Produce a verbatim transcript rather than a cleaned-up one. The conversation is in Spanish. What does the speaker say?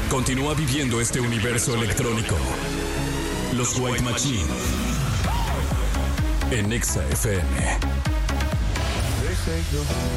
Continúa viviendo este universo electrónico. Los White Machine. En Exa F M.